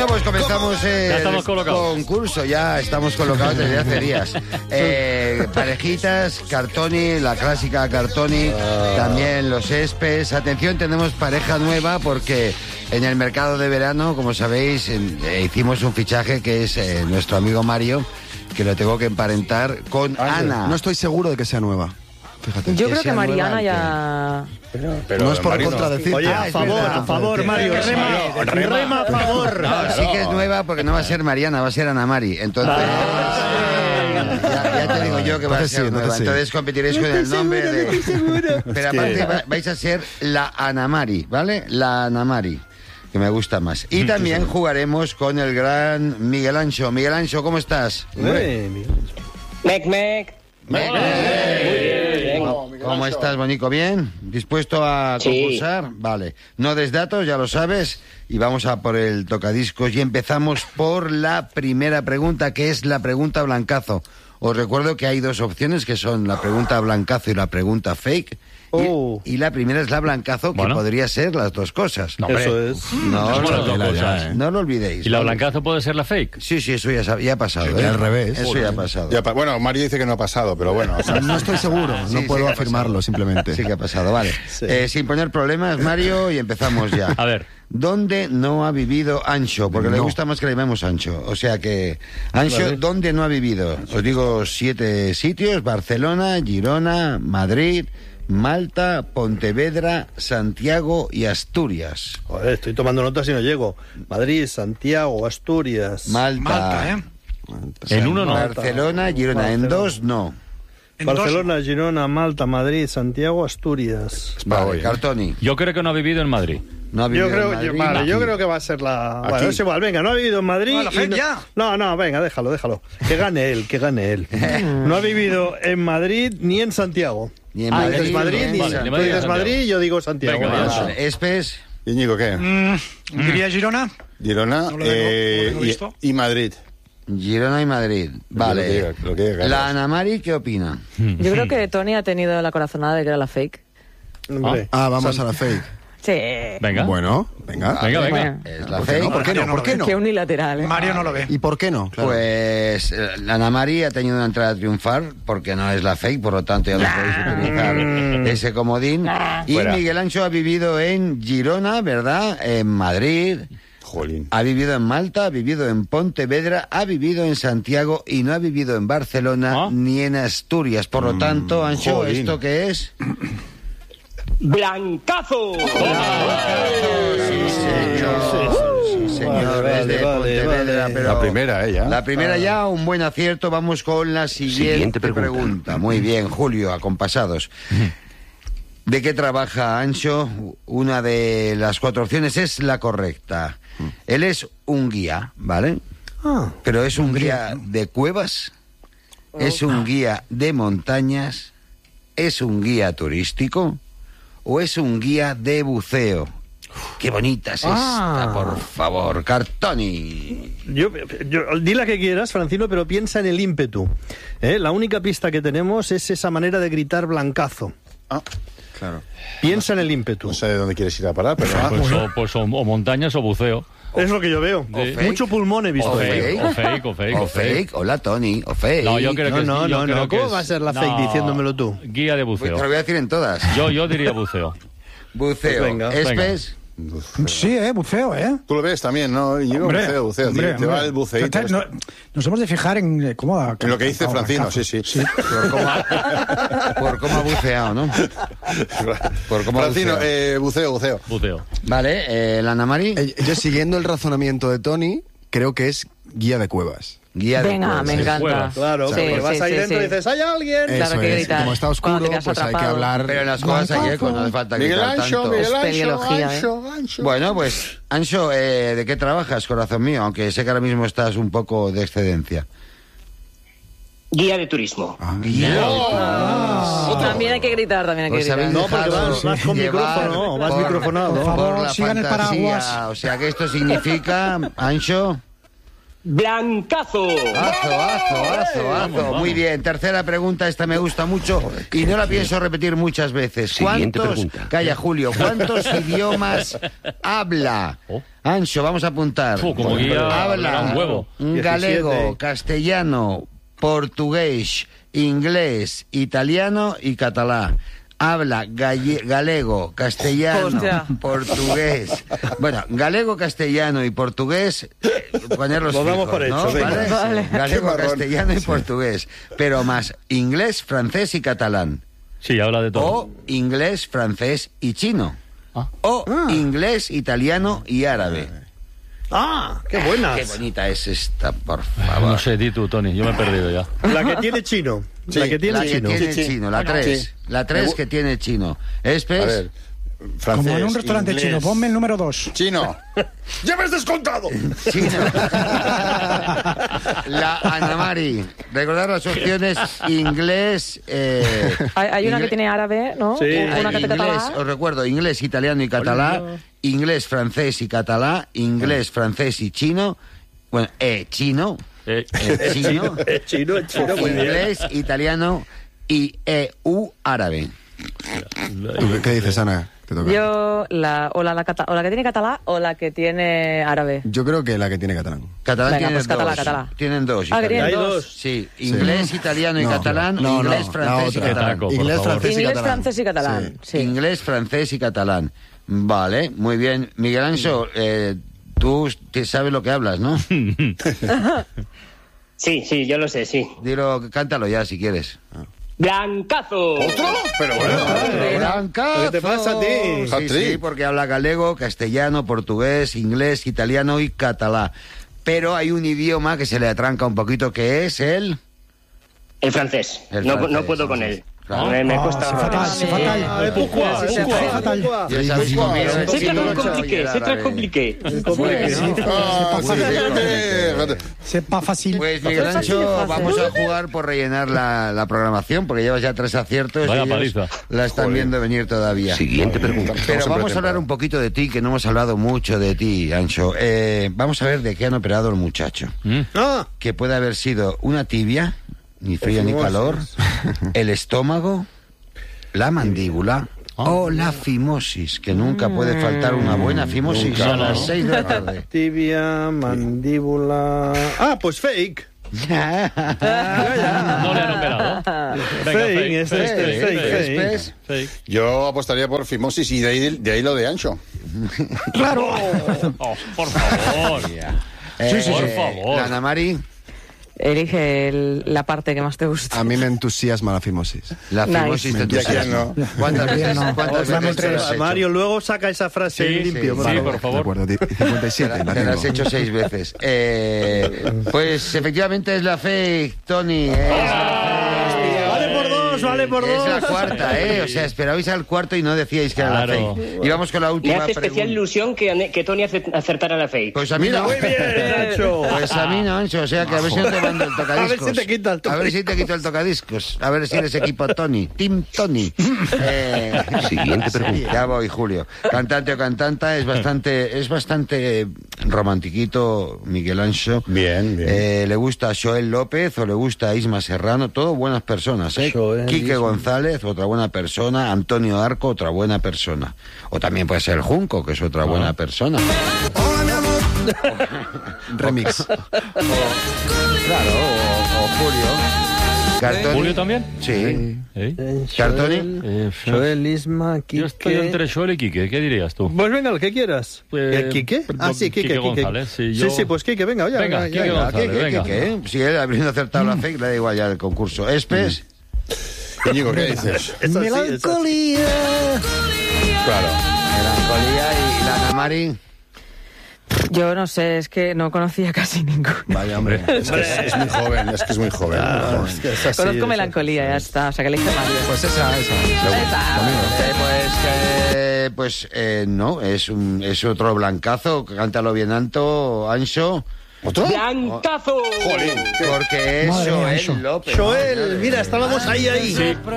Bueno, pues comenzamos el concurso. Ya estamos colocados desde hace días. Parejitas, Cartoni, la clásica Cartoni, también los Espes. Atención, tenemos pareja nueva porque en el mercado de verano, como sabéis, hicimos un fichaje que es nuestro amigo Mario, que lo tengo que emparentar con Ana. No estoy seguro de que sea nueva. Fíjate. Yo creo que Mariana ya... Pero no es por contradecir. Oye, a favor, Mario, rema a favor. No, sí que es nueva porque no va a ser Mariana, va a ser Ana Mari. Entonces, ya te digo yo que va a ser nueva. Entonces competiréis con el nombre de... Pero aparte vais a ser la Ana Mari, ¿vale? La Ana Mari, que me gusta más. Y también jugaremos con el gran Miguel Ancho. Miguel Ancho, ¿cómo estás? Mec. ¿Cómo estás, Bonico? ¿Bien? ¿Dispuesto a concursar? Sí. Vale. No des datos, ya lo sabes. Y vamos a por el tocadiscos. Y empezamos por la primera pregunta, que es la pregunta blancazo. Os recuerdo que hay dos opciones, que son la pregunta blancazo y la pregunta fake. Y la primera es la blancazo, que podría ser las dos cosas. No, eso es. No lo olvidéis. ¿Y la blancazo puede ser la fake? Sí, eso ya ha pasado. Al revés. Eso ya ha pasado. Bueno, Mario dice que no ha pasado, pero bueno. No estoy seguro, no puedo afirmarlo, simplemente. Sí que ha pasado, vale. Sí. Sin poner problemas, Mario, y empezamos ya. A ver. ¿Dónde no ha vivido Ancho? Porque le gusta más que le llamemos Ancho. O sea que, Ancho, ¿dónde no ha vivido? Os digo 7 sitios: Barcelona, Girona, Madrid, Malta, Pontevedra, Santiago y Asturias. Joder, estoy tomando notas y no llego. Madrid, Santiago, Asturias. Malta. En uno no. Barcelona, Girona. Barcelona. En dos no. Barcelona, Girona, Malta, Madrid, Santiago, Asturias. Vale, Cartoni. Yo creo que no ha vivido en Madrid. No ha vivido en Madrid. Yo creo que va a ser la... Bueno, es igual, venga, no ha vivido en Madrid... No, venga, déjalo. Que gane él. No ha vivido en Madrid ni en Santiago. Ni en Madrid. Dices Madrid, ni tú dices Madrid y yo digo Santiago. Venga, Espes. Íñigo, ¿qué? Diría Girona. Girona y Madrid. Girona y Madrid. Vale. Lo que diga, la Ana Mari, ¿qué opina? Yo creo que Tony ha tenido la corazonada de que era la fake. Vamos a la fake. Sí. Venga. Bueno, venga. Venga. Es la fake. ¿Por qué no? Qué unilateral, ¿eh? Mario no lo ve. ¿Y por qué no? Claro. Pues la Ana Mari ha tenido una entrada a triunfar porque no es la fake, por lo tanto ya no podéis utilizar ese comodín. Y Miguel Ancho ha vivido en Girona, ¿verdad? En Madrid. Jolín. Ha vivido en Malta, ha vivido en Pontevedra, ha vivido en Santiago y no ha vivido en Barcelona ni en Asturias. Por lo tanto, Ancho, jolín. ¿esto qué es? ¡Blancazo! Sí, señor, es de Pontevedra, pero La primera, ya. La primera ya, un buen acierto. Vamos con la siguiente pregunta. Muy bien, Julio, acompasados. ¿De qué trabaja Ancho? Una de las 4 opciones es la correcta. Él es un guía, ¿vale? Pero es un guía de cuevas, es un guía de montañas, es un guía turístico o es un guía de buceo. ¡Qué bonita es esta, por favor! Cartoni. Yo, di la que quieras, Francino, pero piensa en el ímpetu. La única pista que tenemos es esa manera de gritar blancazo. Claro. Piensa en el ímpetu. No sé de dónde quieres ir a parar, pero... Pues o montañas o buceo. Es lo que yo veo. Mucho pulmón he visto. O fake. Hola, Tony. O fake. No, yo creo que no. ¿Cómo va a ser la fake diciéndomelo tú? Guía de buceo. Te lo voy a decir en todas. Yo diría buceo. Buceo. Pues venga. Espes. Sí, buceo, Tú lo ves también, ¿no? Íñigo, buceo. Te va el buceíto. Nos hemos de fijar en cómo... En lo que dice Francino, sí. Por cómo ha buceado, ¿no? Por cómo Francino, buceo. Vale, la Ana Mari. Yo, siguiendo el razonamiento de Tony, creo que es guía de cuevas. Venga, me encanta. Claro, porque vas ahí dentro y dices, ¡hay alguien! Claro que gritar. Como está oscuro, pues hay que hablar. Pero en las cosas hay eco, no hace falta gritar tanto. Ancho. Bueno, pues, Ancho, ¿de qué trabajas, corazón mío? Aunque sé que ahora mismo estás un poco de excedencia. Guía de turismo. También hay que gritar, No, porque vas con micrófono, vas microfonado. Por favor, la sigan el fantasía. paraguas. O sea que esto significa, Ancho... ¡Blancazo! Azo. Muy bien, tercera pregunta, esta me gusta mucho y no la pienso repetir muchas veces. Calla, Julio, ¿cuántos idiomas habla Ancho, vamos a apuntar. Como guía, habla un huevo. Galego, 17. castellano, portugués, inglés, italiano y catalán. Habla galego, castellano, Hostia. portugués. Bueno, galego, castellano y portugués, ponerlos Lo damos fijos, por hecho, ¿no? venga. Vale. Galego, Qué marrón. castellano y portugués. Pero más inglés, francés y catalán. Sí, habla de todo. O inglés, francés y chino. Ah. O inglés, italiano y árabe. ¡Ah! ¡Qué buenas! Qué bonita es esta, por favor. No sé, di tú, Tony, yo me he perdido ya. La que tiene chino. Sí, la que tiene La que chino. tiene Sí, sí. chino, la Bueno, 3. sí. La 3 que tiene chino. Espes. A ver, francés, Como en un restaurante inglés, chino. Ponme el número 2. Chino. ¡Ya me has descontado! Chino. La Ana Mari. Recordar las opciones inglés. Hay una que inglés- tiene árabe, ¿no? Sí. Una que tiene inglés, catalán. os recuerdo, inglés, italiano y catalán, inglés, francés y catalán, inglés, francés y chino, bueno, chino, chino, chino, muy bien. inglés, italiano y árabe. ¿Tú qué dices, Ana? Te toca. Yo, la que tiene catalán o la que tiene árabe. Yo creo que la que tiene catalán. Catalán Venga, tienen pues catalán, dos. catalán. Tienen dos. Ah, que tienen italiano. Hay dos. dos. Sí, inglés, italiano y No, catalán, no, inglés, no, francés y la otra. catalán. Taco, por Inglés, favor. francés y Inglés, catalán. francés y catalán. Sí. Sí. Inglés, francés y catalán. Vale, muy bien. Miguel Ancho, tú sabes lo que hablas, ¿no? Sí, yo lo sé, sí. Dilo, cántalo ya si quieres. ¡Blancazo! ¿Otro? Pero bueno. ¡Brancazo! ¿Qué te pasa a ti? Sí, Hat-trick. sí, porque habla galego, castellano, portugués, inglés, italiano y catalán. Pero hay un idioma que se le atranca un poquito, que es el... El francés. El No francés, puedo con él. Claro. Me cuesta... C'est fatal, c'est fatal. Ah, pourquoi? Sí, sí, Pourquoi? sí, fatal. Pourquoi? Ya sabes cómo pourquoi? era el C'est chino, très compliqué, el c'est très árabe. compliqué. Ah, sí. C'est pas facile. Pues Miguel Ancho, vamos a jugar por rellenar la programación, porque llevas ya 3 aciertos Vaya y ellos paliza. la están viendo venir todavía. Siguiente pregunta. Pero vamos a hablar un poquito de ti, que no hemos hablado mucho de ti, Ancho. Vamos a ver de qué han operado el muchacho. Ah, Que puede haber sido una tibia, ni frío ni fimosis. calor, el estómago, la mandíbula o la fimosis, que nunca puede faltar una buena fimosis Nunca, a las ¿no? 6 de la tarde. tibia, mandíbula... Ah, pues fake. No le han operado. Fake, fake. Fake. Yo apostaría por fimosis y de ahí lo de Ancho. Oh, por favor. Por favor. La Ana Mari, Elige la parte que más te gusta. A mí me entusiasma la fimosis. la Nice. fimosis te Y aquí entusiasma. no. ¿Cuántas veces, no. cuántas Dame veces te tres. lo has hecho? Mario, luego saca esa frase Sí, limpio. sí, por favor. por De favor. acuerdo, 57. la Te la has tengo. hecho 6 veces. Pues efectivamente es la fake, Tony. Vale por dos. Es la cuarta, O sea, esperabais al cuarto y no decíais que era la Claro. fake. Y vamos con la Me última hace especial pregunta. ilusión que Tony acertara la fake. Pues a mí no. Muy bien, Nacho. Pues a mí no, Ancho. O sea, que a ver si no te mando el tocadiscos. A ver si te quita el A ver si te quito el tocadiscos. A ver si eres equipo Tony. Team Tony. Siguiente pregunta. Ya voy, Julio. Cantante o cantanta es bastante romantiquito, Miguel Ancho. Bien, bien. Le gusta a Joel López o le gusta a Isma Serrano. Todo buenas personas, Joel, Quique Isma. González, otra buena persona. Antonio Arco, otra buena persona. O también puede ser Junco, que es otra buena persona. Remix. Claro, o Julio. Cartoni. ¿Julio también? Sí. ¿Eh? Cartoni. Joel, Isma, Quique... Yo estoy entre Joel y Quique. ¿Qué dirías tú? Pues venga, el que quieras. Pues, ¿El Quique? Ah, sí, Quique. Quique González, sí, yo- Sí, pues Quique, venga, ya. Venga, ya, Quique ya. González. venga. ¿Qué? Si él habiendo acertado la fake, le da igual ya el concurso. Espes. Íñigo, ¿qué dices? Es así, es así. Melancolía. Claro. Melancolía y la Ana Mari. Yo no sé, es que no conocía casi ninguno. Vaya, hombre. Es muy joven, es que es muy joven. Es que es así, Conozco es melancolía, ya está. O sea, que elige Mario. Pues esa. No, es otro blancazo. Cántalo bien alto, Ancho. ¿Otro? ¡Blancazo! Jolín, qué- Porque es Madre mía, Joel Ancho. López. Joel, mira, estábamos ahí.